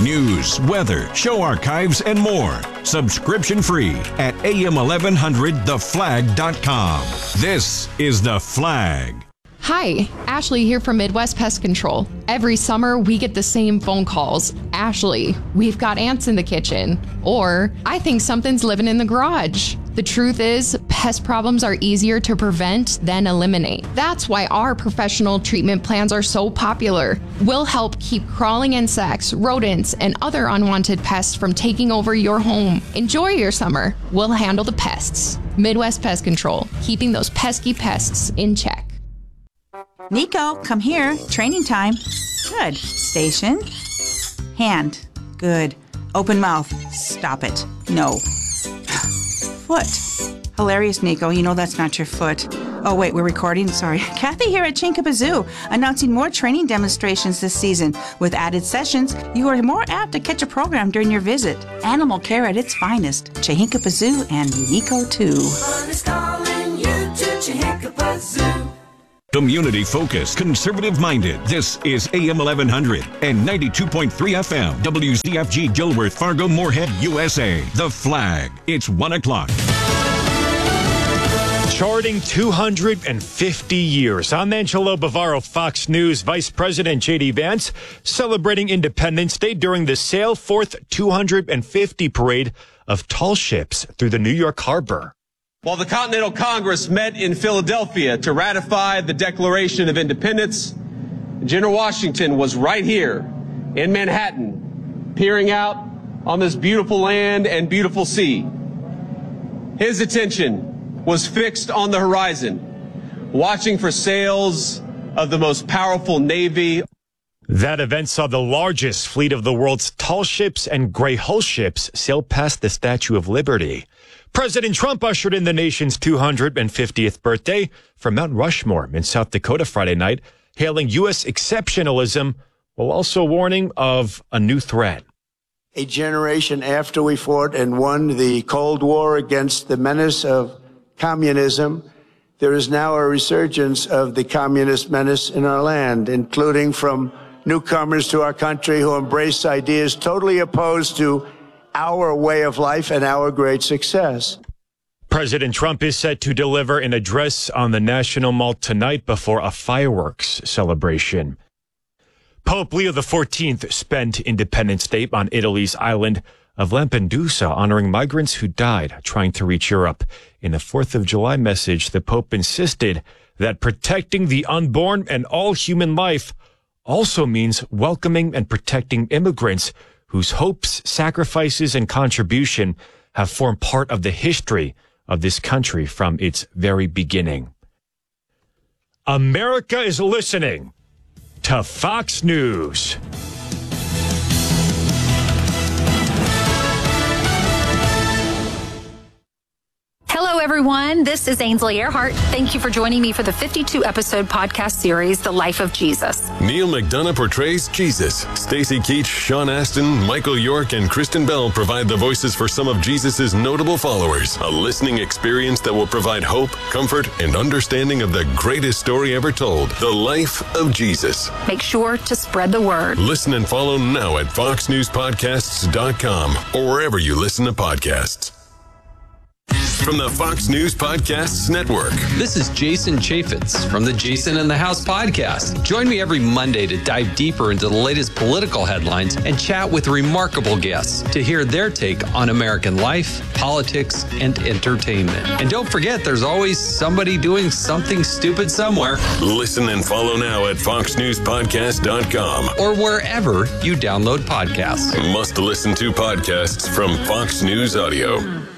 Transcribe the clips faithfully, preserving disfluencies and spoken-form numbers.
News, weather, show archives, and more. Subscription free at A M eleven hundred the flag dot com. This is The Flag. Hi, Ashley here from Midwest Pest Control. Every summer, we get the same phone calls. Ashley, we've got ants in the kitchen. Or, I think something's living in the garage. The truth is, pest problems are easier to prevent than eliminate. That's why our professional treatment plans are so popular. We'll help keep crawling insects, rodents, and other unwanted pests from taking over your home. Enjoy your summer. We'll handle the pests. Midwest Pest Control, keeping those pesky pests in check. Nico, come here. Training time. Good. Station. Hand. Good. Open mouth. Stop it. No. Foot. Hilarious, Nico. You know that's not your foot. Oh, wait, we're recording? Sorry. Kathy here at Chinkapazoo, announcing more training demonstrations this season. With added sessions, you are more apt to catch a program during your visit. Animal care at its finest. Chinkapazoo and Nico, too. Fun is calling you to Chinkapazoo. Community-focused, conservative-minded. This is A M eleven hundred and ninety-two point three F M. W Z F G Gilworth, Fargo, Moorhead, U S A. The Flag. It's one o'clock. Charting two hundred fifty years. I'm Angelo Bavaro, Fox News. Vice President J D Vance celebrating Independence Day during the Sail Forth two hundred fifty parade of tall ships through the New York Harbor. While the Continental Congress met in Philadelphia to ratify the Declaration of Independence, General Washington was right here in Manhattan, peering out on this beautiful land and beautiful sea. His attention was fixed on the horizon, watching for sails of the most powerful navy. That event saw the largest fleet of the world's tall ships and gray hull ships sail past the Statue of Liberty. President Trump ushered in the nation's two hundred fiftieth birthday from Mount Rushmore in South Dakota Friday night, hailing U S exceptionalism while also warning of a new threat. A generation after we fought and won the Cold War against the menace of communism, there is now a resurgence of the communist menace in our land, including from newcomers to our country who embrace ideas totally opposed to our way of life and our great success. President Trump is set to deliver an address on the National Mall tonight before a fireworks celebration. Pope Leo the fourteenth spent Independence Day on Italy's island of Lampedusa, honoring migrants who died trying to reach Europe. In a fourth of July message, the Pope insisted that protecting the unborn and all human life also means welcoming and protecting immigrants whose hopes, sacrifices, and contribution have formed part of the history of this country from its very beginning. America is listening to Fox News. Hello, everyone. This is Ainsley Earhart. Thank you for joining me for the fifty-two episode podcast series, The Life of Jesus. Neil McDonough portrays Jesus. Stacey Keach, Sean Astin, Michael York, and Kristen Bell provide the voices for some of Jesus' notable followers. A listening experience that will provide hope, comfort, and understanding of the greatest story ever told, The Life of Jesus. Make sure to spread the word. Listen and follow now at fox news podcasts dot com or wherever you listen to podcasts. From the Fox News Podcasts Network. This is Jason Chaffetz from the Jason in the House podcast. Join me every Monday to dive deeper into the latest political headlines and chat with remarkable guests to hear their take on American life, politics, and entertainment. And don't forget, there's always somebody doing something stupid somewhere. Listen and follow now at fox news podcast dot com or wherever you download podcasts. Must listen to podcasts from Fox News Audio.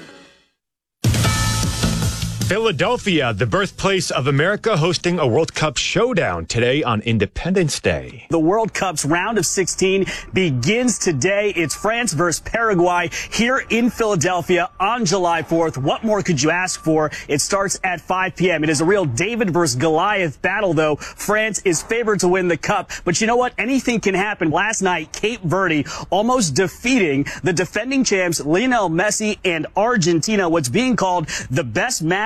Philadelphia, the birthplace of America, hosting a World Cup showdown today on Independence Day. The World Cup's round of sixteen begins today. It's France versus Paraguay here in Philadelphia on July fourth. What more could you ask for? It starts at five p.m. It is a real David versus Goliath battle, though. France is favored to win the cup. But you know what? Anything can happen. Last night, Cape Verde almost defeating the defending champs Lionel Messi and Argentina, what's being called the best match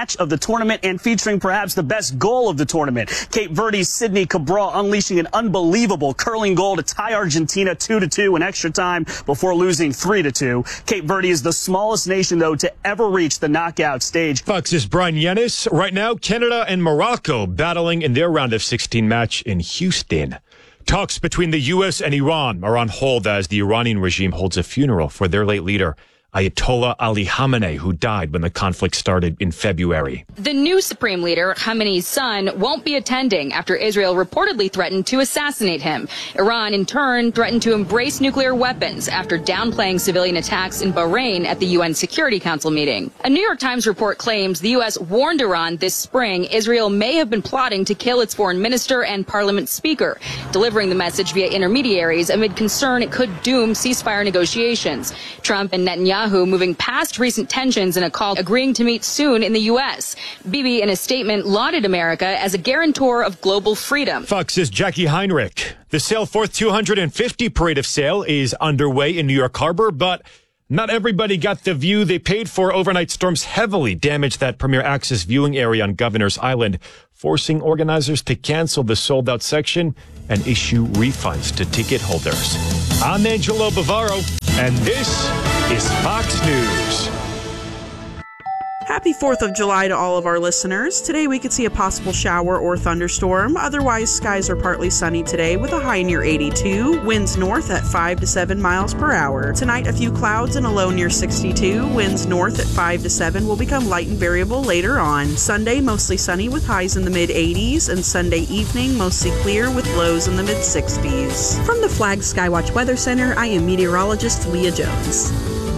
match of the tournament and featuring perhaps the best goal of the tournament. Cape Verde's Sydney Cabral unleashing an unbelievable curling goal to tie Argentina two to two in extra time before losing three to two. Cape Verde is the smallest nation, though, to ever reach the knockout stage. Fox's Brian Yanis. Right now, Canada and Morocco battling in their round of sixteen match in Houston. Talks between the U S and Iran are on hold as the Iranian regime holds a funeral for their late leader, Ayatollah Ali Khamenei, who died when the conflict started in February. The new supreme leader, Khamenei's son, won't be attending after Israel reportedly threatened to assassinate him. Iran, in turn, threatened to embrace nuclear weapons after downplaying civilian attacks in Bahrain at the U N Security Council meeting. A New York Times report claims the U S warned Iran this spring Israel may have been plotting to kill its foreign minister and parliament speaker, delivering the message via intermediaries amid concern it could doom ceasefire negotiations. Trump and Netanyahu moving past recent tensions in a call agreeing to meet soon in the U S. Bibi, in a statement, lauded America as a guarantor of global freedom. Fox's Jackie Heinrich. The Sailforth two hundred fifty Parade of Sail is underway in New York Harbor, but not everybody got the view they paid for. Overnight storms heavily damaged that premier access viewing area on Governor's Island, forcing organizers to cancel the sold-out section and issue refunds to ticket holders. I'm Angelo Bavaro, and this is Fox News. Happy fourth of July to all of our listeners. Today we could see a possible shower or thunderstorm. Otherwise, skies are partly sunny today with a high near eighty-two. Winds north at five to seven miles per hour. Tonight, a few clouds and a low near sixty-two. Winds north at five to seven will become light and variable later on. Sunday, mostly sunny with highs in the mid eighties. And Sunday evening, mostly clear with lows in the mid sixties. From the Flag Skywatch Weather Center, I am meteorologist Leah Jones.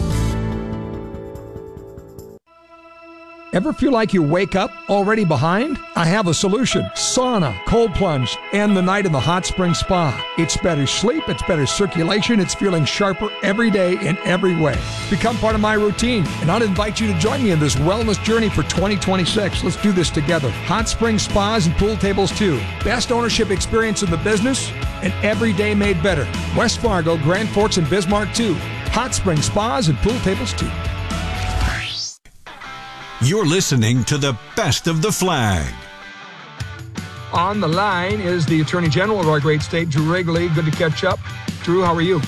Ever feel like you wake up already behind? I have a solution. Sauna, cold plunge, and the night in the hot spring spa. It's better sleep, it's better circulation, it's feeling sharper every day in every way. Become part of my routine, and I'll invite you to join me in this wellness journey for twenty twenty-six. Let's do this together. Hot spring spas and pool tables too. Best ownership experience in the business, and every day made better. West Fargo, Grand Forks, and Bismarck too. Hot spring spas and pool tables too. You're listening to the Best of the Flag. On the line is the Attorney General of our great state, Drew Wrigley. Good to catch up. Drew, how are you?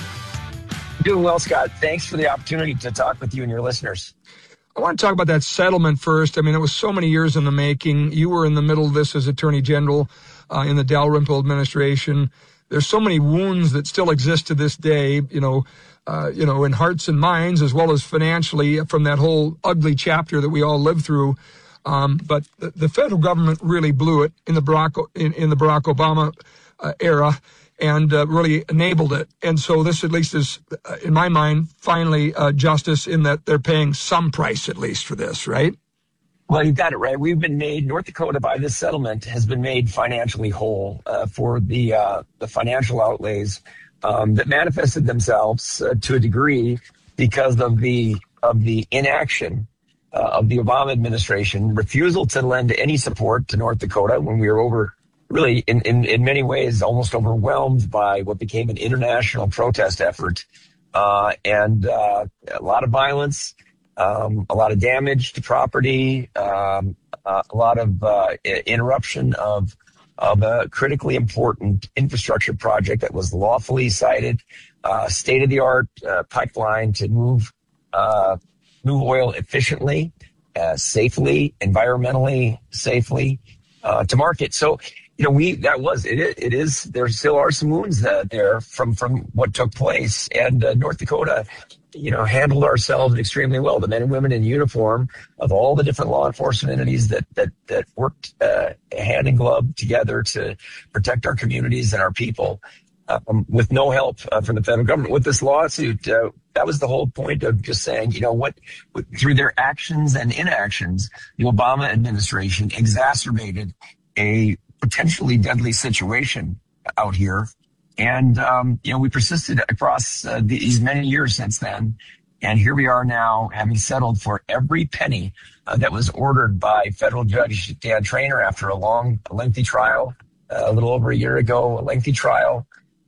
Doing well, Scott. Thanks for the opportunity to talk with you and your listeners. I want to talk about that settlement first. I mean, it was so many years in the making. You were in the middle of this as Attorney General uh, in the Dalrymple administration. There's so many wounds that still exist to this day, you know, Uh, you know, in hearts and minds, as well as financially, from that whole ugly chapter that we all lived through. Um, but the, the federal government really blew it in the Barack in, in the Barack Obama uh, era, and uh, really enabled it. And so this, at least, is, uh, in my mind, finally uh, justice in that they're paying some price, at least, for this, right? Well, you've got it right. We've been made, North Dakota, by this settlement, has been made financially whole uh, for the uh, the financial outlays Um, that manifested themselves uh, to a degree because of the of the inaction uh, of the Obama administration, refusal to lend any support to North Dakota when we were over, really in, in, in many ways, almost overwhelmed by what became an international protest effort, uh, and uh, a lot of violence, um, a lot of damage to property, um, uh, a lot of uh, interruption of of a critically important infrastructure project that was lawfully cited, uh, state-of-the-art uh, pipeline to move uh, move oil efficiently, uh, safely, environmentally safely uh, to market. So, you know, we that was it. It is there still are some wounds uh, there from from what took place, and uh, North Dakota, you know, handled ourselves extremely well. The men and women in uniform of all the different law enforcement entities that that that worked uh, hand in glove together to protect our communities and our people, um, with no help uh, from the federal government. With this lawsuit, uh, that was the whole point of just saying, you know what, with, through their actions and inactions, the Obama administration exacerbated a potentially deadly situation out here. And, um, you know, we persisted across uh, these many years since then. And here we are now, having settled for every penny uh, that was ordered by federal judge Dan Traynor after a long, lengthy trial, uh, a little over a year ago, a lengthy trial.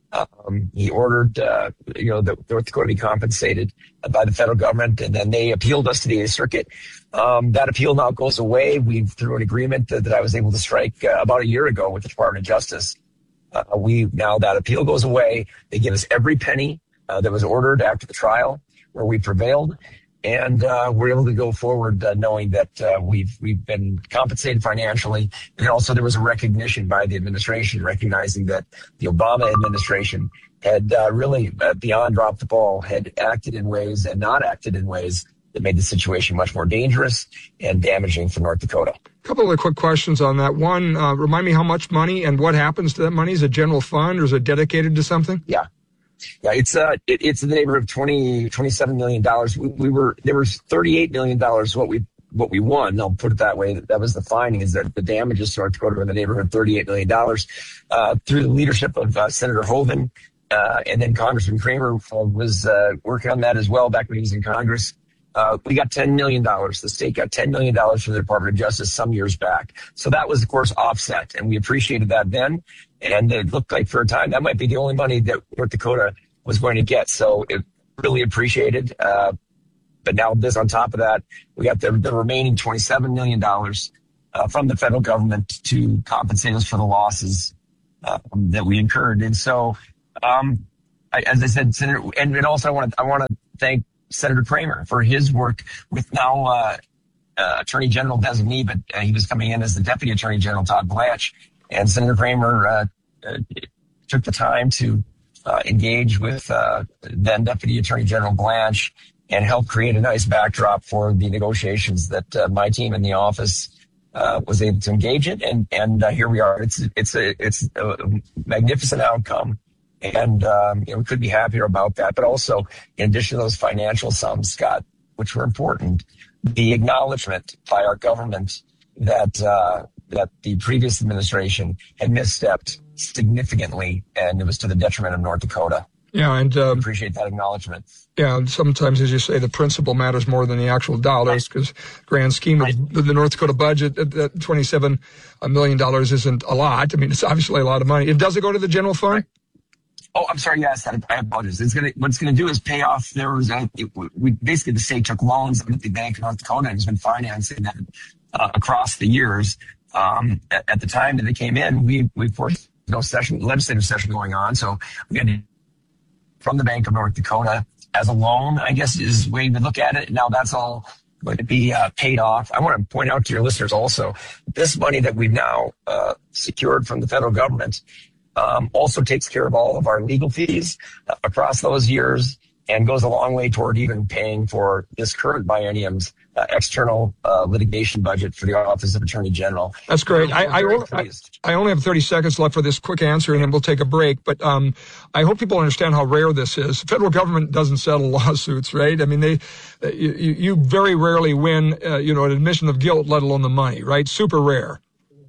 Um, he ordered, uh, you know, the North Dakota be compensated by the federal government, and then they appealed us to the eighth Circuit. Um, that appeal now goes away. We've, through an agreement that, that I was able to strike uh, about a year ago with the Department of Justice, uh, we now that appeal goes away. They give us every penny uh, that was ordered after the trial where we prevailed. And uh, we're able to go forward uh, knowing that uh, we've we've been compensated financially. And also there was a recognition by the administration, recognizing that the Obama administration had uh, really, uh, beyond drop the ball, had acted in ways and not acted in ways that made the situation much more dangerous and damaging for North Dakota. A couple of quick questions on that. One, uh, remind me how much money and what happens to that money? Is it general fund or is it dedicated to something? Yeah. Yeah, it's uh, it, it's in the neighborhood of twenty, twenty-seven million dollars. We, we were there was thirty-eight million dollars what we what we won. I'll put it that way. That was the finding, is that the damages to North Dakota were in the neighborhood of thirty-eight million dollars. Uh, through the leadership of uh, Senator Hoeven, uh, and then Congressman Kramer uh, was uh, working on that as well back when he was in Congress. Uh, we got ten million dollars. The state got ten million dollars from the Department of Justice some years back. So that was, of course, offset, and we appreciated that then. And it looked like for a time that might be the only money that North Dakota was going to get. So it really appreciated. Uh, but now this, on top of that, we got the, the remaining twenty-seven million dollars uh, from the federal government to compensate us for the losses uh, that we incurred. And so, um, I, as I said, Senator, and, and also I want to I want to thank Senator Kramer for his work with now uh, uh, Attorney General designee, but uh, he was coming in as the Deputy Attorney General, Todd Blanche. And Senator Kramer uh, uh, took the time to uh, engage with uh, then Deputy Attorney General Blanche and help create a nice backdrop for the negotiations that uh, my team in the office uh, was able to engage in. And and uh, here we are. It's it's a it's a magnificent outcome, and um, you know, we could be happier about that. But also, in addition to those financial sums, Scott, which were important, the acknowledgement by our government that uh, that the previous administration had misstepped significantly, and it was to the detriment of North Dakota. Yeah, and um, appreciate that acknowledgement. Yeah, and sometimes, as you say, the principle matters more than the actual dollars, because grand scheme of right. the North Dakota budget, that twenty-seven million dollars isn't a lot. I mean, it's obviously a lot of money. It does it go to the general fund? Right. Oh, I'm sorry. Yes, I apologize. It's gonna what it's gonna do is pay off. There was a, it, we basically the state took loans at the Bank of North Dakota and has been financing that uh, across the years. Um, at, at the time that they came in, we, we, of course, no session, legislative session going on. So we had from the Bank of North Dakota as a loan, I guess is the way we look at it. Now that's all going to be uh, paid off. I want to point out to your listeners also, this money that we've now uh, secured from the federal government um, also takes care of all of our legal fees uh, across those years and goes a long way toward even paying for this current biennium's Uh, external uh, litigation budget for the Office of Attorney General. That's great. I, I, I, I only have thirty seconds left for this quick answer, and then we'll take a break. But um, I hope people understand how rare this is. The federal government doesn't settle lawsuits, right? I mean, they you, you very rarely win, uh, you know, an admission of guilt, let alone the money, right? Super rare.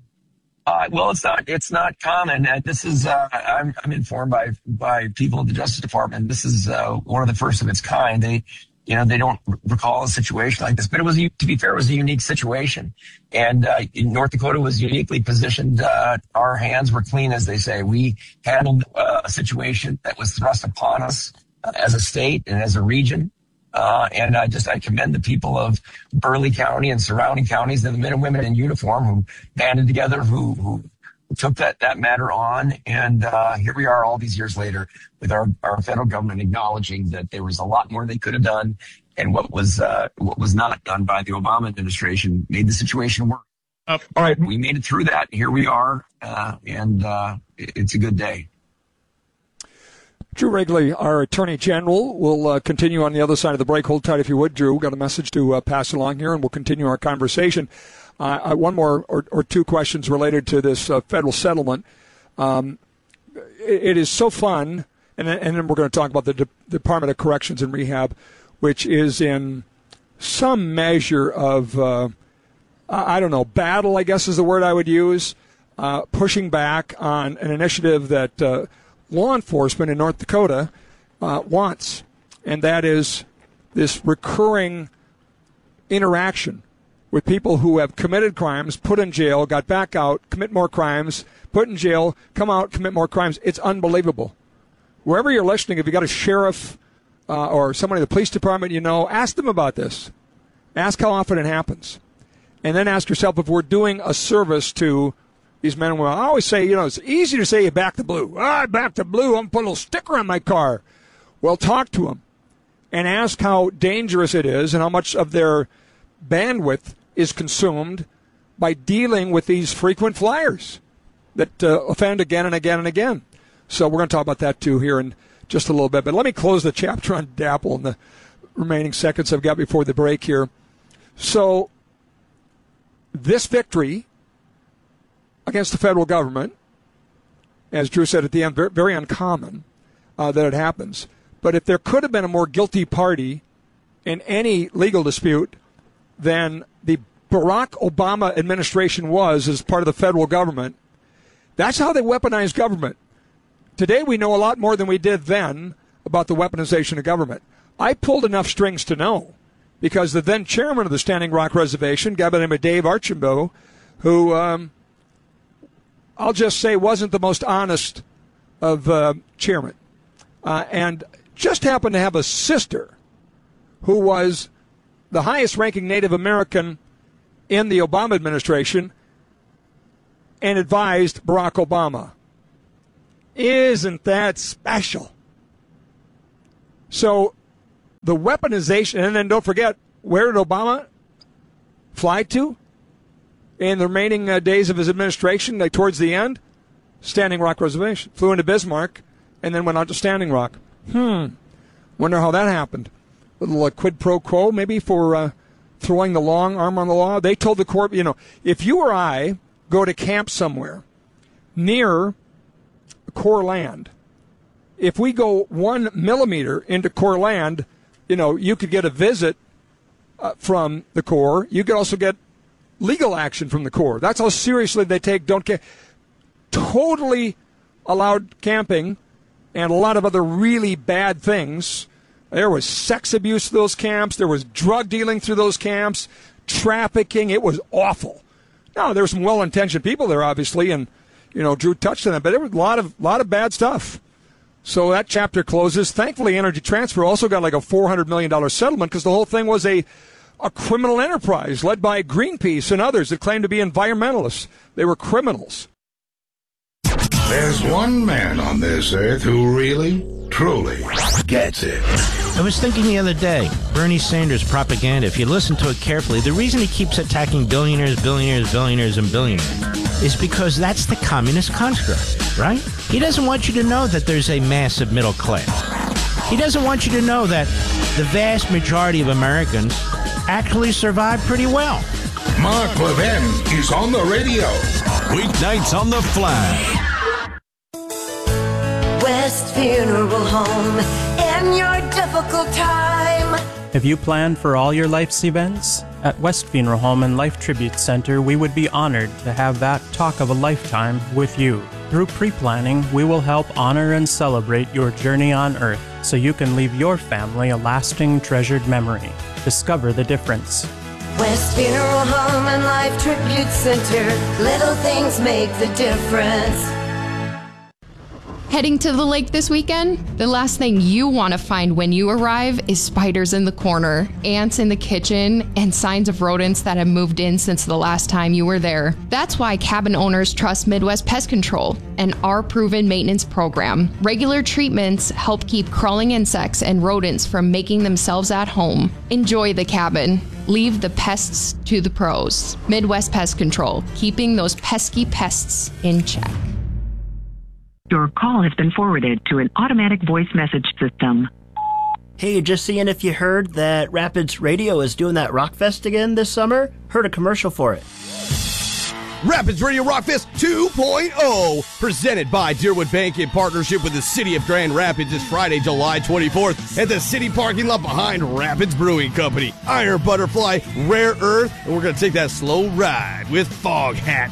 Uh, well, it's not. It's not common. Uh, this is. Uh, I'm, I'm informed by by people at the Justice Department. This is uh, one of the first of its kind. They. You know, they don't recall a situation like this, but it was, to be fair, it was a unique situation. And uh, North Dakota was uniquely positioned. Uh, our hands were clean, as they say. We handled uh, a situation that was thrust upon us uh, as a state and as a region. Uh, and I just, I commend the people of Burleigh County and surrounding counties and the men and women in uniform who banded together, who, who took that, that matter on. And uh, here we are all these years later with our, our federal government acknowledging that there was a lot more they could have done. And what was uh, what was not done by the Obama administration made the situation worse. Uh, all right. We made it through that. Here we are. Uh, and uh, it's a good day. Drew Wrigley, our Attorney General, will uh, continue on the other side of the break. Hold tight if you would, Drew. We've got a message to uh, pass along here, and we'll continue our conversation. Uh, one more or, or two questions related to this uh, federal settlement. Um, it, it is so fun, and then, and then we're going to talk about the De- Department of Corrections and Rehab, which is in some measure of, uh, I don't know, battle, I guess is the word I would use, uh, pushing back on an initiative that uh, law enforcement in North Dakota uh, wants, and that is this recurring interaction with people who have committed crimes, put in jail, got back out, commit more crimes, put in jail, come out, commit more crimes. It's unbelievable. wherever you're listening, if you got a sheriff uh, or somebody in the police department, you know, ask them about this. Ask how often it happens. And then ask yourself if we're doing a service to these men and women. I always say, you know, it's easy to say you back the blue. Oh, I back the blue. I'm going to put a little sticker on my car. Well, talk to them and ask how dangerous it is and how much of their bandwidth is consumed by dealing with these frequent flyers that uh, offend again and again and again. So we're going to talk about that, too, here in just a little bit. But let me close the chapter on DAPL in the remaining seconds I've got before the break here. So this victory against the federal government, as Drew said at the end, very, very uncommon uh, that it happens. But if there could have been a more guilty party in any legal dispute than the Barack Obama administration was as part of the federal government, that's how they weaponize government. Today we know a lot more than we did then about the weaponization of government. I pulled enough strings to know, because the then chairman of the Standing Rock Reservation, a guy by the name of Dave Archambault, who um, I'll just say wasn't the most honest of uh, chairmen, uh, and just happened to have a sister who was the highest-ranking Native American in the Obama administration and advised Barack Obama. Isn't that special? So the weaponization, and then don't forget, where did Obama fly to in the remaining uh, days of his administration, like towards the end? Standing Rock Reservation. Flew into Bismarck and then went on to Standing Rock. Hmm. Wonder how that happened. A little uh, quid pro quo, maybe, for uh, throwing the long arm on the law. They told the court, you know, if you or I go to camp somewhere near Corps land, if we go one millimeter into Corps land, you know, you could get a visit uh, from the Corps. You could also get legal action from the Corps. That's how seriously they take don't care. Totally allowed camping and a lot of other really bad things. There was sex abuse through those camps. There was drug dealing through those camps, trafficking. It was awful. Now, there were some well-intentioned people there, obviously, and, you know, Drew touched on that, but there was a lot of, lot of bad stuff. So that chapter closes. Thankfully, Energy Transfer also got like a four hundred million dollars settlement because the whole thing was a, a criminal enterprise led by Greenpeace and others that claimed to be environmentalists. They were criminals. There's one man on this earth who really, truly gets it. I was thinking the other day, Bernie Sanders propaganda, if you listen to it carefully, the reason he keeps attacking billionaires, billionaires, billionaires, and billionaires is because that's the communist construct, right? He doesn't want you to know that there's a massive middle class. He doesn't want you to know that the vast majority of Americans actually survive pretty well. Mark Levin is on the radio. Weeknights on the Flag. West Funeral Home in your difficult time. Have you planned for all your life's events? At West Funeral Home and Life Tribute Center, we would be honored to have that talk of a lifetime with you. Through pre-planning, we will help honor and celebrate your journey on Earth so you can leave your family a lasting, treasured memory. Discover the difference. West Funeral Home and Life Tribute Center. Little things make the difference. Heading to the lake this weekend? The last thing you want to find when you arrive is spiders in the corner, ants in the kitchen, and signs of rodents that have moved in since the last time you were there. That's why cabin owners trust Midwest Pest Control and our proven maintenance program. Regular treatments help keep crawling insects and rodents from making themselves at home. Enjoy the cabin. Leave the pests to the pros. Midwest Pest Control, keeping those pesky pests in check. Your call has been forwarded to an automatic voice message system. Hey, just seeing if you heard that Rapids Radio is doing that Rockfest again this summer? Heard a commercial for it. Rapids Radio Rockfest two point oh, presented by Deerwood Bank in partnership with the City of Grand Rapids, is Friday, July twenty-fourth at the city parking lot behind Rapids Brewing Company. Iron Butterfly, Rare Earth, and we're going to take that slow ride with Fog Hat.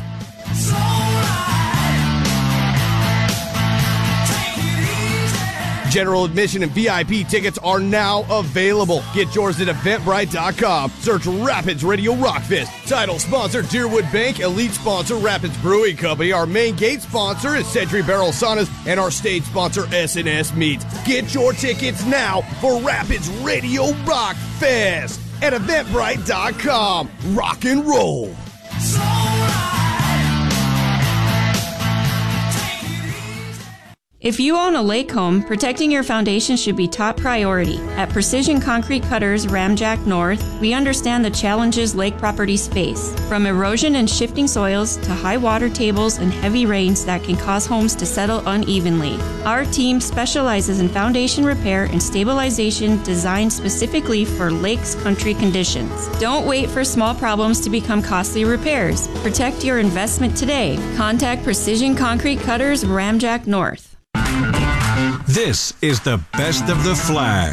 General admission and V I P tickets are now available. Get yours at eventbrite dot com. Search Rapids Radio Rockfest. Title sponsor Deerwood Bank. Elite sponsor Rapids Brewing Company. Our main gate sponsor is Century Barrel Saunas. And our stage sponsor S and S Meats. Get your tickets now for Rapids Radio Rockfest at eventbrite dot com. Rock and roll. If you own a lake home, protecting your foundation should be top priority. At Precision Concrete Cutters Ramjack North, we understand the challenges lake properties face, from erosion and shifting soils to high water tables and heavy rains that can cause homes to settle unevenly. Our team specializes in foundation repair and stabilization designed specifically for lakes country conditions. Don't wait for small problems to become costly repairs. Protect your investment today. Contact Precision Concrete Cutters Ramjack North. This is the best of the flag.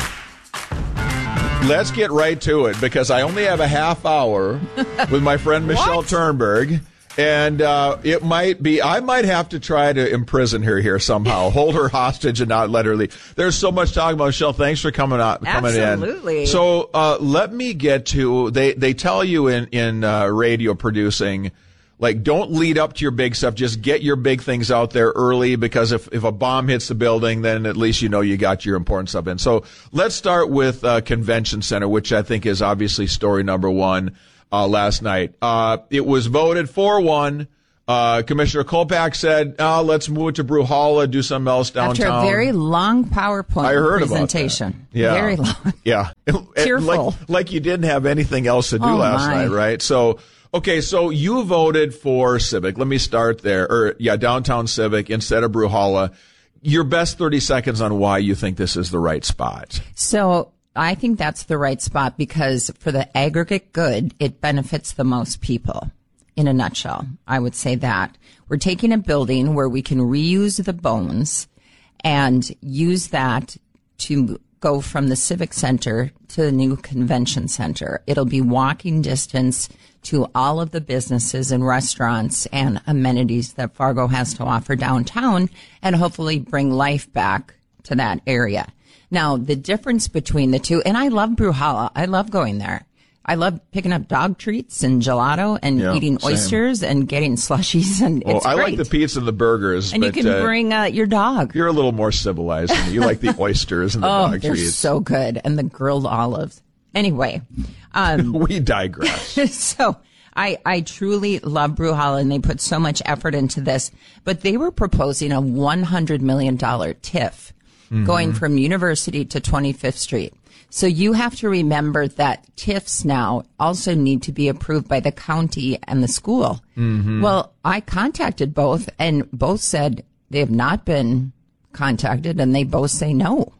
Let's get right to it because I only have a half hour with my friend Michelle Turnberg. And uh, it might be, I might have to try to imprison her here somehow, hold her hostage and not let her leave. There's so much talking about. Michelle, thanks for coming out, coming Absolutely. in. So uh, let me get to, they, they tell you in, in uh, radio producing, like, don't lead up to your big stuff. Just get your big things out there early because if, if a bomb hits the building, then at least you know you got your important stuff in. So let's start with uh, Convention Center, which I think is obviously story number one uh, last night. Uh, it was voted four one. Uh, Commissioner Kolpak said, oh, let's move it to Bruhala, do something else downtown. After a very long PowerPoint I heard presentation. About that. Yeah. Very long. Yeah. Tearful. Like, like you didn't have anything else to do oh, last my. night, right? So, okay, so you voted for Civic. Let me start there. Or, yeah, downtown Civic instead of Bruhala. Your best thirty seconds on why you think this is the right spot. So I think that's the right spot because for the aggregate good, it benefits the most people. In a nutshell, I would say that. We're taking a building where we can reuse the bones and use that to go from the Civic Center to the new Convention Center. It'll be walking distance to all of the businesses and restaurants and amenities that Fargo has to offer downtown and hopefully bring life back to that area. Now, the difference between the two, and I love Bruhala. I love going there. I love picking up dog treats and gelato and yeah, eating same. oysters and getting slushies, and well, it's I great. like the pizza and the burgers. And but, you can uh, bring uh, your dog. You're a little more civilized than me. You like the oysters and the oh, dog they're treats. so good. And the grilled olives. Anyway. Um, we digress. So I, I truly love Bruhala, and they put so much effort into this. But they were proposing a one hundred million dollars T I F mm-hmm. going from University to twenty-fifth Street. So you have to remember that T I Fs now also need to be approved by the county and the school. Mm-hmm. Well, I contacted both, and both said they have not been contacted, and they both say no.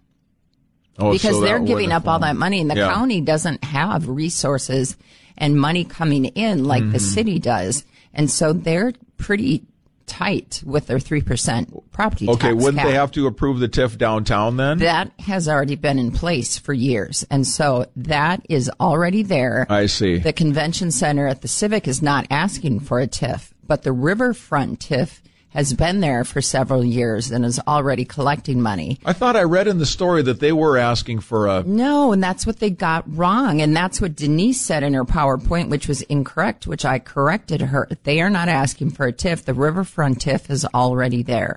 Oh, because so they're that giving would- up all that money, and the Yeah. county doesn't have resources and money coming in like the Mhm. city does. And so they're pretty tight with their three percent property tax Okay, wouldn't cap. they have to approve the T I F downtown then? That has already been in place for years. And so that is already there. I see. The convention center at the Civic is not asking for a T I F, but the riverfront T I F has been there for several years and is already collecting money. I thought I read in the story that they were asking for a... No, and that's what they got wrong. And that's what Denise said in her PowerPoint, which was incorrect, which I corrected her. They are not asking for a T I F. The riverfront T I F is already there.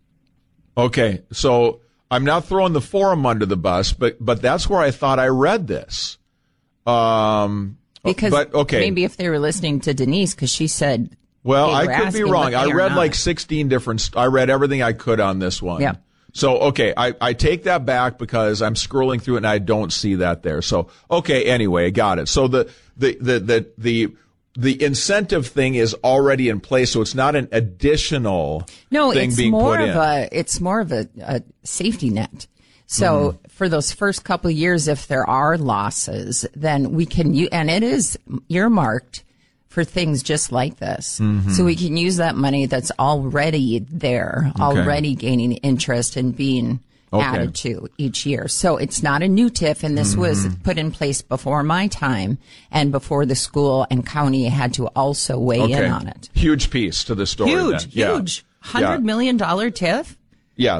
Okay, so I'm not throwing the forum under the bus, but but that's where I thought I read this. Um, Because but, okay. maybe if they were listening to Denise, because she said... Well, they I were could be asking, wrong. but I they are read not. like sixteen different, st- I read everything I could on this one. Yeah. So, okay, I, I take that back because I'm scrolling through it and I don't see that there. So, okay, anyway, got it. So the, the, the, the, the, the incentive thing is already in place, so it's not an additional No, thing it's being more put of in. a it's more of a, a safety net. So Mhm. for those first couple of years, if there are losses, then we can use, and it is earmarked for things just like this. Mhm. So we can use that money that's already there, Okay. already gaining interest and being Okay. added to each year. So it's not a new T I F, and this was Mhm. put in place before my time and before the school and county had to also weigh Okay. in on it. Huge piece to the story. Huge, then. Yeah. huge. Hundred Yeah. million dollar T I F? Yeah, that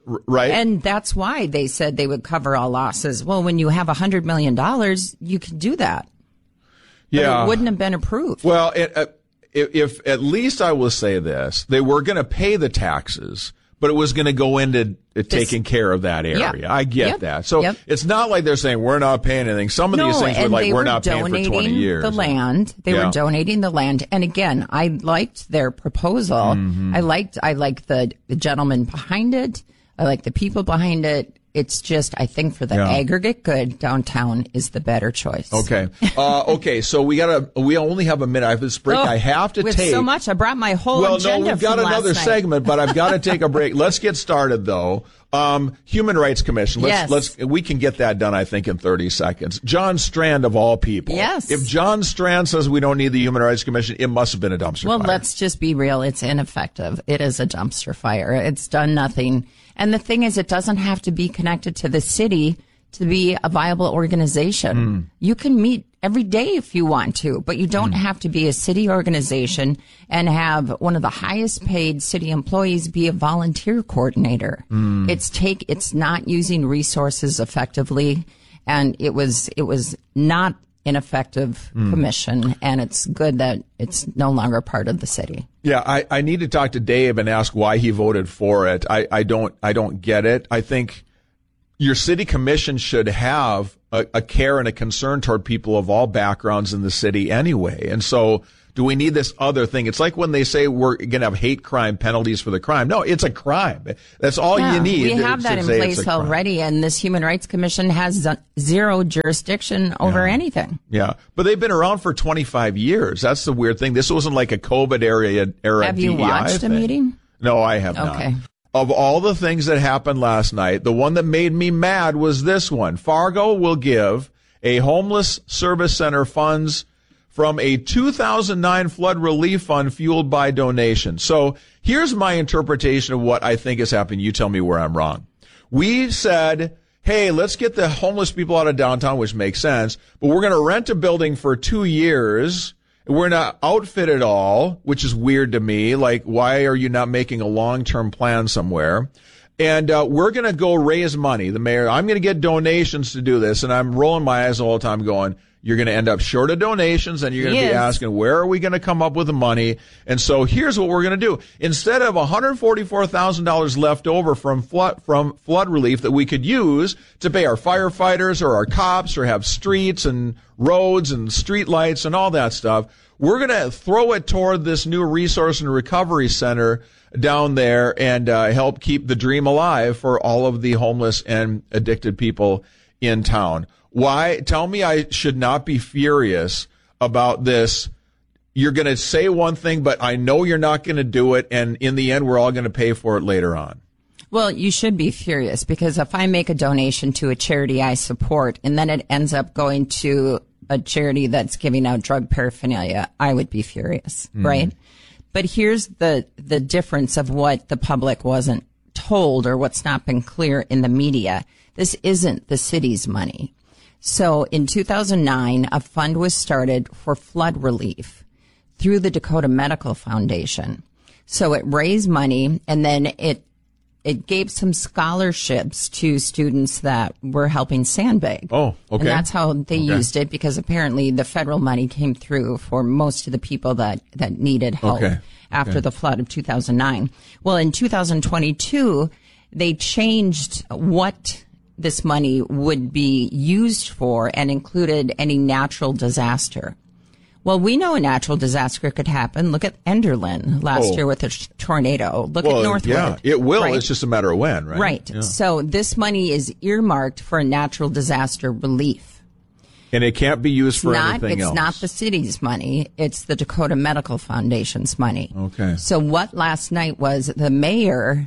right? And that's why they said they would cover all losses. Well, when you have one hundred million dollars, you can do that. Yeah. But it wouldn't have been approved. Well, it, uh, if, if at least I will say this, they were going to pay the taxes, but it was going to go into uh, taking care of that area. Yep. I get Yep. that. So Yep. it's not like they're saying we're not paying anything. Some of no, these things were and like they we're were not paying for twenty donating years. the land. They Yeah. were donating the land. And again, I liked their proposal. Mm-hmm. I liked, I liked the, the gentleman behind it. I like the people behind it. It's just, I think for the Yeah. aggregate good, downtown is the better choice. Okay. Uh, okay. So we gotta, we only have a minute. I have this break Oh, I have to with take. so much. I brought my whole Well, agenda no, we've got from last another night. segment, but I've got to take a break. Let's get started though. Um, Human Rights Commission. Let's, Yes. let's, we can get that done, I think, in thirty seconds. John Strand of all people. Yes. If John Strand says we don't need the Human Rights Commission, it must have been a dumpster Well, fire. let's just be real. It's ineffective. It is a dumpster fire. It's done nothing. And the thing is, it doesn't have to be connected to the city to be a viable organization. Mm. You can meet every day if you want to, but you don't have to be a city organization and have one of the highest paid city employees be a volunteer coordinator. Mm. It's take, it's not using resources effectively. And it was, it was not an effective Mm. commission. And it's good that it's no longer part of the city. Yeah, I, I need to talk to Dave and ask why he voted for it. I, I don't, I don't get it. I think your city commission should have a, a care and a concern toward people of all backgrounds in the city anyway. And so do we need this other thing? It's like when they say we're going to have hate crime penalties for the crime. No, it's a crime. That's all Yeah, you need. We have to that in say it's place a crime. already, and this Human Rights Commission has z- zero jurisdiction over Yeah. anything. Yeah, but they've been around for twenty-five years. That's the weird thing. This wasn't like a COVID era, era Have you D E I watched a thing. meeting? No, I have not. Okay. Of all the things that happened last night, the one that made me mad was this one. Fargo will give a homeless service center funds from a two thousand nine flood relief fund fueled by donations. So here's my interpretation of what I think has happened. You tell me where I'm wrong. We said, hey, let's get the homeless people out of downtown, which makes sense, but we're going to rent a building for two years. We're not outfit at all, which is weird to me. Like, why are you not making a long-term plan somewhere? And uh, we're going to go raise money. The mayor, I'm going to get donations to do this. And I'm rolling my eyes all the time going, you're going to end up short of donations, and you're going to be Yes. asking, where are we going to come up with the money? And so here's what we're going to do. Instead of one hundred forty-four thousand dollars left over from flood, from flood relief that we could use to pay our firefighters or our cops or have streets and roads and street lights and all that stuff, we're going to throw it toward this new resource and recovery center down there and uh, help keep the dream alive for all of the homeless and addicted people in town. Why? Tell me I should not be furious about this. You're going to say one thing, but I know you're not going to do it. And in the end, we're all going to pay for it later on. Well, you should be furious, because if I make a donation to a charity I support and then it ends up going to a charity that's giving out drug paraphernalia, I would be furious, Mm. right? But here's the, the difference of what the public wasn't told or what's not been clear in the media. This isn't the city's money. So in two thousand nine, a fund was started for flood relief through the Dakota Medical Foundation. So it raised money, and then it it gave some scholarships to students that were helping sandbag. Oh, okay. And that's how they Okay. used it, because apparently the federal money came through for most of the people that, that needed help Okay. after Okay. the flood of two thousand nine. Well, in two thousand twenty-two, they changed what this money would be used for and included any natural disaster. Well, we know a natural disaster could happen. Look at Enderlin last Oh. year with a sh- tornado. Look well, at Northwood. yeah, it will. Right? It's just a matter of when, right? Right. Yeah. So this money is earmarked for a natural disaster relief. And it can't be used It's for not, anything it's else. not the city's money. It's the Dakota Medical Foundation's money. Okay. So what last night was, the mayor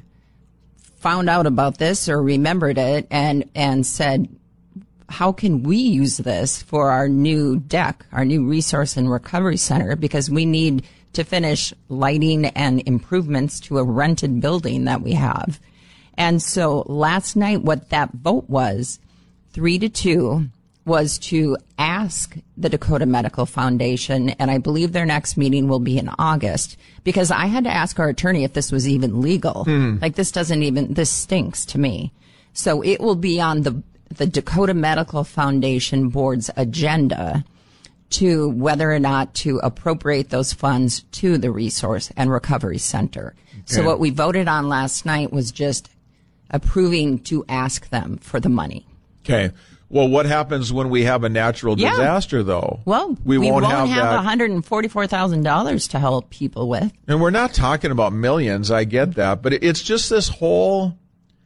found out about this or remembered it and, and said, how can we use this for our new deck, our new resource and recovery center? Because we need to finish lighting and improvements to a rented building that we have. And so last night, what that vote was, three to two, was to ask the Dakota Medical Foundation, and I believe their next meeting will be in August, because I had to ask our attorney if this was even legal. Hmm. Like, this doesn't even, this stinks to me. So it will be on the, the Dakota Medical Foundation Board's agenda to whether or not to appropriate those funds to the Resource and Recovery Center. Okay. So what we voted on last night was just approving to ask them for the money. Okay. Well, what happens when we have a natural Yeah. disaster, though? Well, we, we won't, won't, have, have, that. one hundred forty-four thousand dollars to help people with. And we're not talking about millions. I get that. But it's just this whole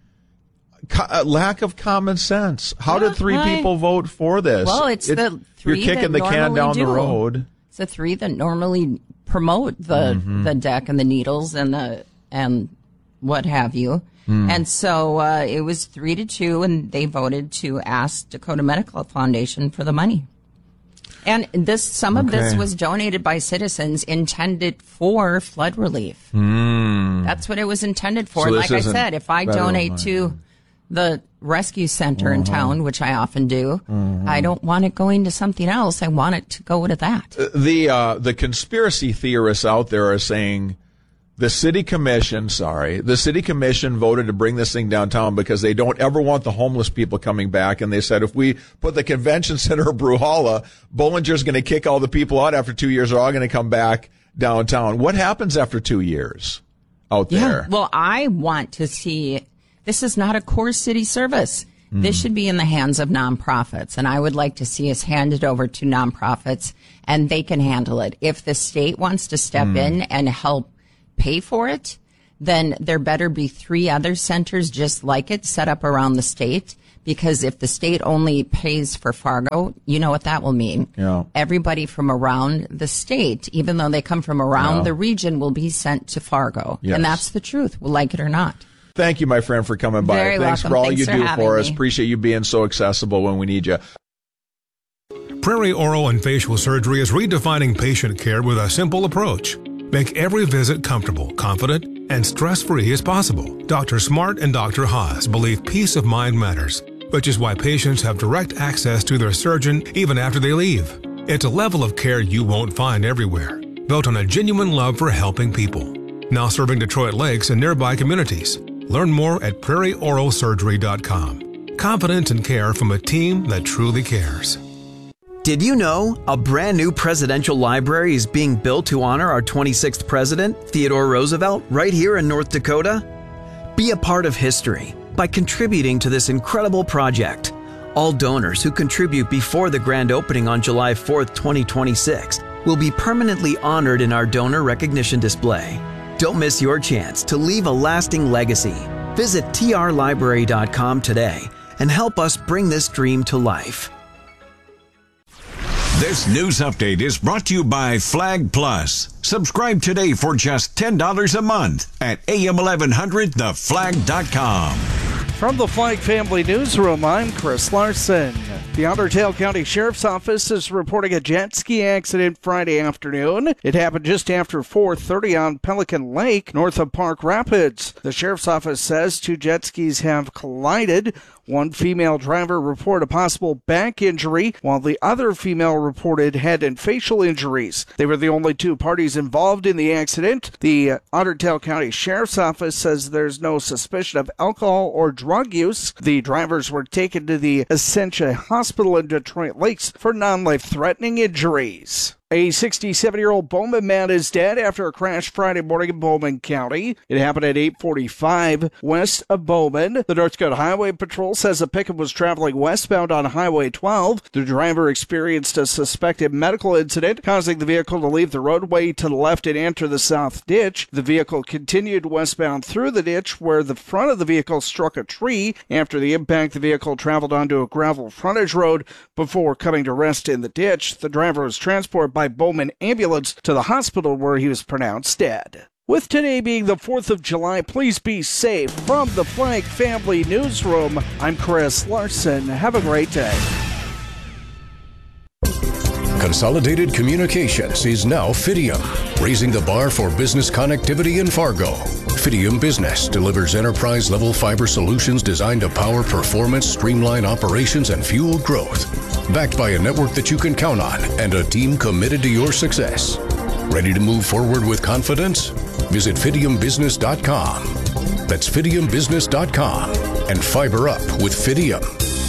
co- lack of common sense. How Yeah, did three I- people vote for this? Well, it's It- the three You're kicking that the can normally down do. the road. It's the three that normally promote the Mhm. the deck and the needles and the and what have you. Hmm. And so uh, it was three to two, and they voted to ask Dakota Medical Foundation for the money. And this, some of this Okay. was donated by citizens intended for flood relief. Hmm. That's what it was intended for. So And this like I isn't said, if I federal donate money. to the rescue center in Uh-huh. town, which I often do, Mhm. I don't want it going to something else. I want it to go to that. The uh, the conspiracy theorists out there are saying the city commission, sorry, the city commission voted to bring this thing downtown because they don't ever want the homeless people coming back. And they said if we put the convention center of Bruhala, Bollinger's going to kick all the people out after two years. They're all going to come back downtown. What happens after two years out there? Yeah. Well, I want to see, this is not a core city service. This should be in the hands of nonprofits, and I would like to see us hand it over to nonprofits, and they can handle it. If the state wants to step Mm. in and help pay for it, then there better be three other centers just like it set up around the state, because if the state only pays for Fargo, you know what that will mean. Yeah. Everybody from around the state, even though they come from around Yeah. the region, will be sent to Fargo. Yes. And that's the truth, like it or not. Thank you, my friend, for coming by. Very Thanks welcome. for all Thanks you for do having for us. me. Appreciate you being so accessible when we need you. Prairie Oral and Facial Surgery is redefining patient care with a simple approach. Make every visit comfortable, confident, and stress-free as possible. Doctor Smart and Doctor Haas believe peace of mind matters, which is why patients have direct access to their surgeon even after they leave. It's a level of care you won't find everywhere, built on a genuine love for helping people. Now serving Detroit Lakes and nearby communities. Learn more at prairie oral surgery dot com. Confidence and care from a team that truly cares. Did you know a brand new presidential library is being built to honor our twenty-sixth president, Theodore Roosevelt, right here in North Dakota? Be a part of history by contributing to this incredible project. All donors who contribute before the grand opening on July fourth, twenty twenty-six will be permanently honored in our donor recognition display. Don't miss your chance to leave a lasting legacy. Visit T R library dot com today and help us bring this dream to life. This news update is brought to you by Flag Plus. Subscribe today for just ten dollars a month at A M eleven hundred the flag dot com. From the Flag Family Newsroom, I'm Chris Larson. The Otter Tail County Sheriff's Office is reporting a jet ski accident Friday afternoon. It happened just after four thirty on Pelican Lake, north of Park Rapids. The Sheriff's Office says two jet skis have collided. One female driver reported a possible back injury, while the other female reported head and facial injuries. They were the only two parties involved in the accident. The Otter Tail County Sheriff's Office says there's no suspicion of alcohol or drug use. The drivers were taken to the Essentia Hospital in Detroit Lakes for non-life-threatening injuries. A sixty-seven-year-old Bowman man is dead after a crash Friday morning in Bowman County. It happened at eight forty-five west of Bowman. The North Dakota Highway Patrol says a pickup was traveling westbound on Highway twelve. The driver experienced a suspected medical incident, causing the vehicle to leave the roadway to the left and enter the south ditch. The vehicle continued westbound through the ditch, where the front of the vehicle struck a tree. After the impact, the vehicle traveled onto a gravel frontage road before coming to rest in the ditch. The driver was transported by Bowman ambulance to the hospital, where he was pronounced dead. With today being the fourth of July, please be safe. From the Flag Family Newsroom, I'm Chris Larson. Have a great day. Consolidated Communications is now Fidium, raising the bar for business connectivity in Fargo. Fidium Business delivers enterprise-level fiber solutions designed to power performance, streamline operations, and fuel growth. Backed by a network that you can count on and a team committed to your success. Ready to move forward with confidence? Visit Fidium Business dot com. That's Fidium Business dot com. And fiber up with Fidium.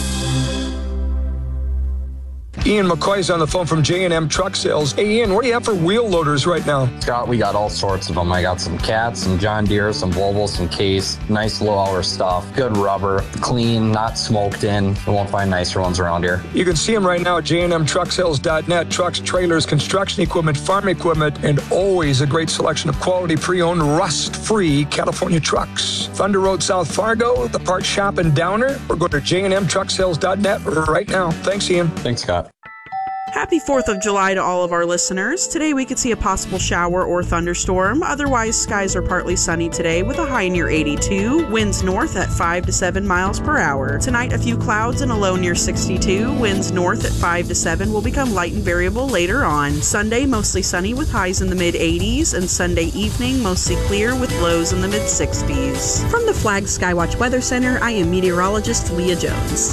Ian McCoy's on the phone from J and M Truck Sales. Hey, Ian, what do you have for wheel loaders right now? Scott, we got all sorts of them. I got some Cats, some John Deere, some Volvo, some Case. Nice low-hour stuff. Good rubber. Clean, not smoked in. You won't find nicer ones around here. You can see them right now at J and M Truck Sales dot net. Trucks, trailers, construction equipment, farm equipment, and always a great selection of quality pre-owned, rust-free California trucks. Thunder Road, South Fargo, the parts shop in Downer, or go to J and M Truck Sales dot net right now. Thanks, Ian. Thanks, Scott. Happy fourth of July to all of our listeners. Today we could see a possible shower or thunderstorm. Otherwise, skies are partly sunny today with a high near eighty-two. Winds north at five to seven miles per hour. Tonight, a few clouds and a low near sixty-two. Winds north at five to seven will become light and variable later on. Sunday, mostly sunny with highs in the mid eighties. And Sunday evening, mostly clear with lows in the mid sixties. From the Flag Skywatch Weather Center, I am meteorologist Leah Jones.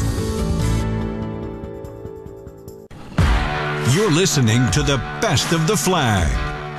You're listening to the Best of the Flag.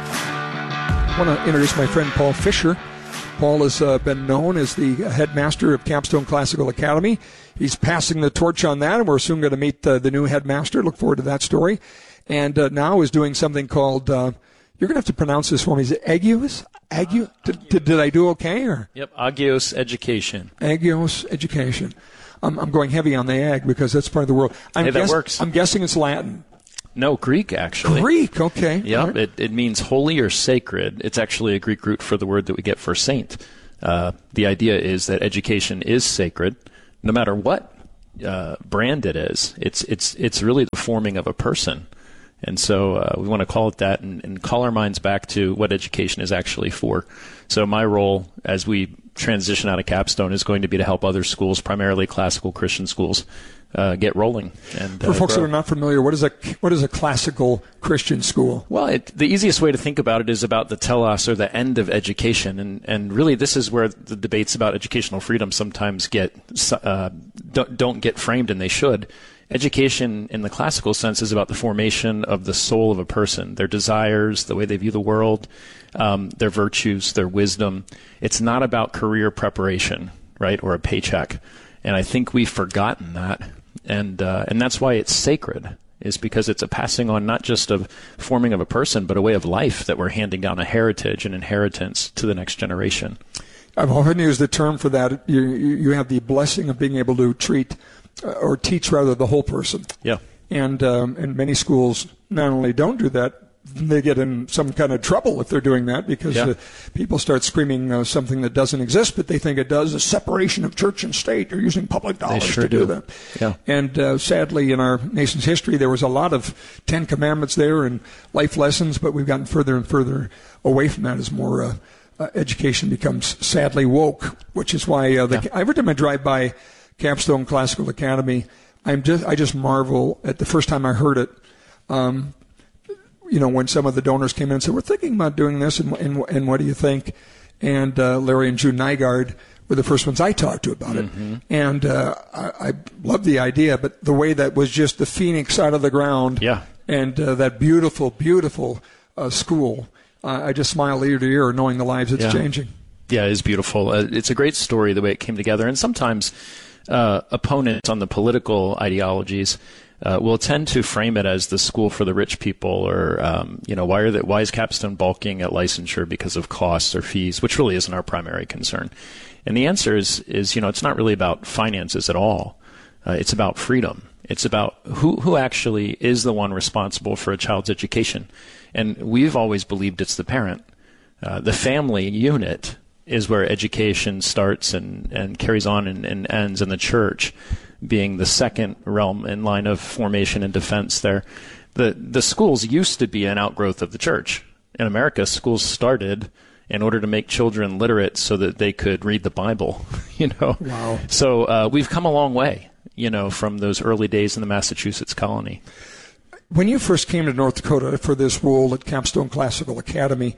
I want to introduce my friend Paul Fisher. Paul has uh, been known as the headmaster of Capstone Classical Academy. He's passing the torch on that, and we're soon going to meet uh, the new headmaster. Look forward to that story. And uh, now is doing something called, uh, you're going to have to pronounce this for me. Is it Agios? Agios? Did, did, did I do okay? Or? Yep, Agios Education. Agios Education. I'm, I'm going heavy on the ag because that's part of the world. I'm hey, that guess, works. I'm guessing it's Latin. No, Greek, actually. Greek, okay. Yep, right. it, it means holy or sacred. It's actually a Greek root for the word that we get for saint. Uh, the idea is that education is sacred, no matter what uh, brand it is. It's it's it's really the forming of a person. And so uh, we want to call it that and, and call our minds back to what education is actually for. So my role as we transition out of Capstone is going to be to help other schools, primarily classical Christian schools, uh, get rolling. And For uh, folks grow. that are not familiar, what is a what is a classical Christian school? Well, it, the easiest way to think about it is about the telos, or the end of education. And, and really this is where the debates about educational freedom sometimes get uh, don't, don't get framed, and they should. Education in the classical sense is about the formation of the soul of a person, their desires, the way they view the world, um, their virtues, their wisdom. It's not about career preparation, right, or a paycheck. And I think we've forgotten that. And uh, and that's why it's sacred, is because it's a passing on not just of forming of a person, but a way of life that we're handing down, a heritage, an inheritance to the next generation. I've often used the term for that. You, you have the blessing of being able to treat uh, or teach, rather, the whole person. Yeah. And, um, and many schools not only don't do that, they get in some kind of trouble if they're doing that, because Yeah. uh, people start screaming uh, something that doesn't exist, but they think it does, a separation of church and state. They're using public dollars sure to do, do. that. Yeah. And uh, sadly, in our nation's history, there was a lot of Ten Commandments there and life lessons, but we've gotten further and further away from that as more uh, uh, education becomes sadly woke, which is why uh, the, every time I drive by Capstone Classical Academy, I'm just I just marvel at the first time I heard it. Um, you know, when some of the donors came in and said, we're thinking about doing this, and, and, and what do you think? And uh, Larry and June Nygaard were the first ones I talked to about Mm-hmm. it. And uh, I, I loved the idea, but the way that was just the phoenix out of the ground, yeah. and uh, that beautiful, beautiful uh, school, uh, I just smile ear to ear knowing the lives it's Yeah. changing. Yeah, it is beautiful. Uh, it's a great story, the way it came together. And sometimes uh, opponents on the political ideologies uh, will tend to frame it as the school for the rich people, or, um, you know, why are the, why is Capstone balking at licensure because of costs or fees, which really isn't our primary concern. And the answer is, is you know, it's not really about finances at all. Uh, it's about freedom. It's about who, who actually is the one responsible for a child's education. And we've always believed it's the parent. Uh, the family unit is where education starts and, and carries on and, and ends, and the church being the second realm in line of formation and defense there. The, the schools used to be an outgrowth of the church. In America, schools started in order to make children literate so that they could read the Bible, you know. Wow. So uh, we've come a long way, you know, from those early days in the Massachusetts colony. When you first came to North Dakota for this role at Capstone Classical Academy,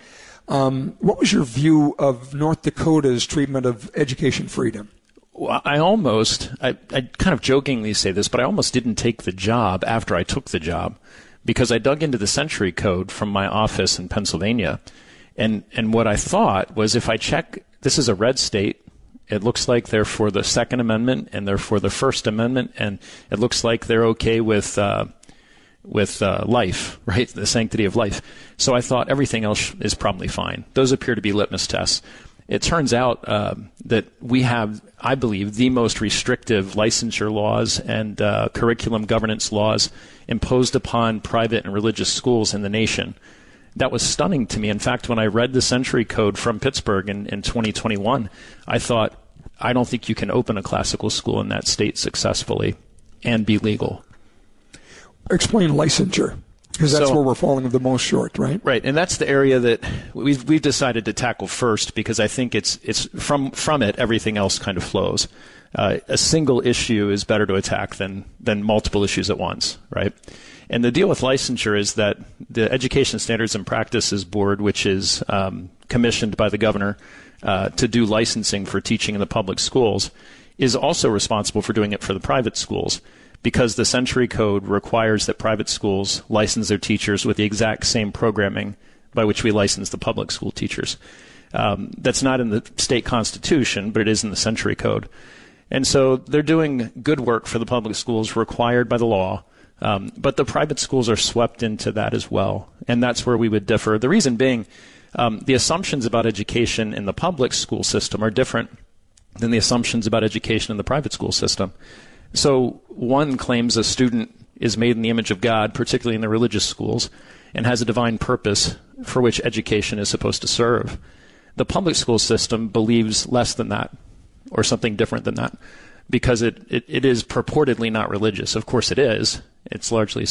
Um, what was your view of North Dakota's treatment of education freedom? Well, I almost, I, I kind of jokingly say this, but I almost didn't take the job after I took the job because I dug into the Century Code from my office in Pennsylvania. And, and what I thought was if I check, this is a red state, it looks like they're for the Second Amendment and they're for the First Amendment, and it looks like they're okay with uh, with uh, life, right? The sanctity of life. So I thought everything else is probably fine. Those appear to be litmus tests. It turns out uh, that we have, I believe, the most restrictive licensure laws and uh, curriculum governance laws imposed upon private and religious schools in the nation. That was stunning to me. In fact, when I read the Century Code from Pittsburgh in, in twenty twenty-one, I thought, I don't think you can open a classical school in that state successfully and be legal. Explain licensure, because that's So- where we're falling the most short, right? Right, and that's the area that we've we've decided to tackle first because I think it's it's from from it everything else kind of flows. Uh, a single issue is better to attack than than multiple issues at once, right? And the deal with licensure is that the Education Standards and Practices Board, which is um, commissioned by the governor uh, to do licensing for teaching in the public schools, is also responsible for doing it for the private schools, because the Century Code requires that private schools license their teachers with the exact same programming by which we license the public school teachers. Um, that's not in the state constitution, but it is in the Century Code. And so they're doing good work for the public schools required by the law, um, but the private schools are swept into that as well, and that's where we would differ. The reason being, um, the assumptions about education in the public school system are different than the assumptions about education in the private school system. So one claims a student is made in the image of God, particularly in the religious schools, and has a divine purpose for which education is supposed to serve. The public school system believes less than that, or something different than that, because it, it, it is purportedly not religious. Of course it is. It's largely